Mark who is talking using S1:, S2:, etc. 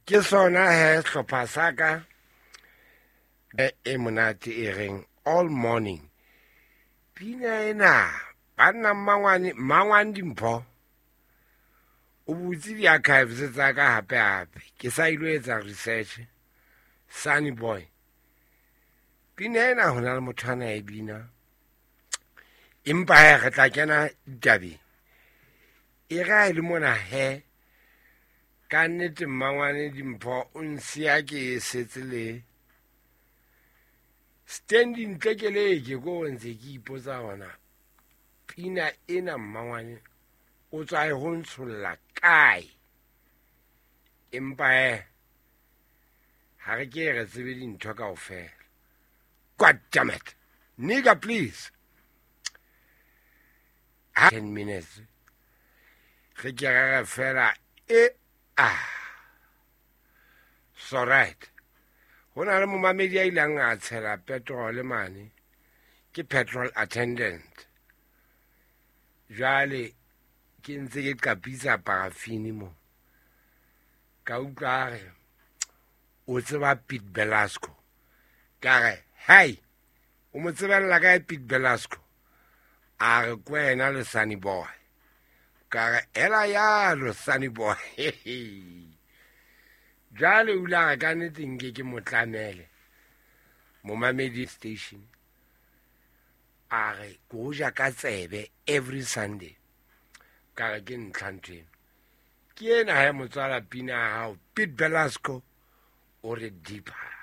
S1: ke sona he hlopha saka e monate e reng all morning pina ena banna mangwani dimpho o butse di-archives tsa ka hape ke sa ilo etsa research Sunny Boy pina ena ho na le motho ana e bina empa re tla kena ditabeng e ra ile mona he ka nnete mmangwane dimpho o nsia ke setse le standing tlekeleke go ntse ke ipotsa hona pina ena mmangwane o tswa e ho ntsholla kae empa ha re ke re tsebe dintho kaofela. God damn it nigga please 10 minutes re ke re fela so right ho na le momamedi a ilang a tshela petrol mane ke petrol attendant jale ke ntse ke qapisa parafini mo ka utlwa o tseba Pete Belasco ka re hey o mo tsebella ka Pete Belasco a re kwena le Sunny Boy ka re ela ya lo Sunny Boy jale o la ka nneteng ke motlamele momamedi station a re go ja ka tsebe every Sunday ka re ke ntlhanteng ke ena he motswala pina hao Pete Belasco or a deeper